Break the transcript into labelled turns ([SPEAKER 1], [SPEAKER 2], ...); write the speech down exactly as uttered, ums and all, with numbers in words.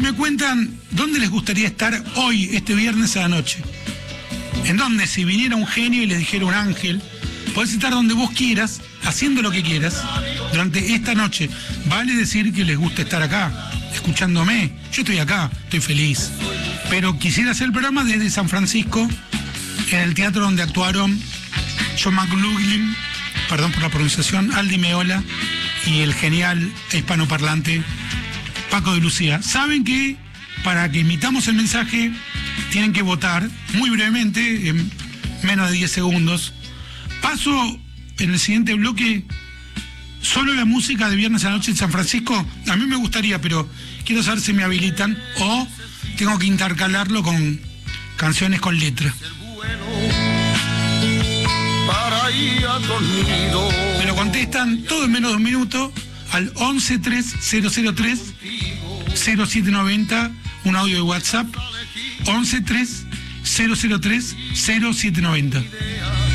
[SPEAKER 1] me cuentan dónde les gustaría estar hoy, este viernes a la noche. En donde si viniera un genio y les dijera un ángel, podés estar donde vos quieras, haciendo lo que quieras, durante esta noche. Vale decir que les gusta estar acá, escuchándome. Yo estoy acá, estoy feliz. Pero quisiera hacer el programa desde San Francisco, en el teatro donde actuaron John McLaughlin, perdón por la pronunciación, Aldi Meola y el genial hispanoparlante Paco de Lucía. Saben que para que emitamos el mensaje tienen que votar muy brevemente, en menos de diez segundos. Paso en el siguiente bloque solo la música de viernes a la noche en San Francisco. A mí me gustaría, pero quiero saber si me habilitan o tengo que intercalarlo con canciones con letra. Me lo contestan todo en menos de un minuto al once tres cero cero tres cero siete noventa, un audio de WhatsApp, once tres cero cero tres cero siete noventa.